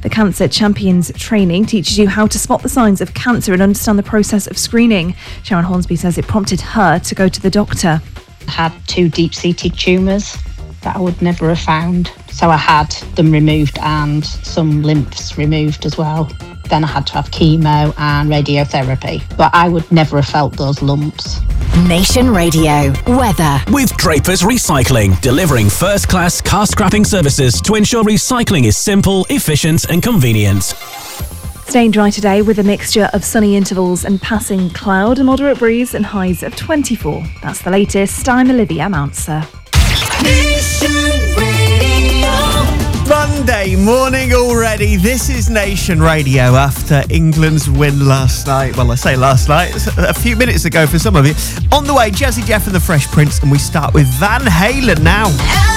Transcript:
The Cancer Champions training teaches you how to spot the signs of cancer and understand the process of screening. Sharon Hornsby says it prompted her to go to the doctor. I had 2 deep-seated tumours that I would never have found. So I had them removed and some lymphs removed as well. Then I had to have chemo and radiotherapy. But I would never have felt those lumps. Nation Radio weather. With Drapers Recycling, delivering first-class car scrapping services to ensure recycling is simple, efficient and convenient. Staying dry today with a mixture of sunny intervals and passing cloud, a moderate breeze and highs of 24. That's the latest. I'm Olivia Mounser. Monday morning already. This is Nation Radio after England's win last night. Well, I say last night, a few minutes ago for some of you. On the way, Jazzy Jeff and the Fresh Prince, and we start with Van Halen now.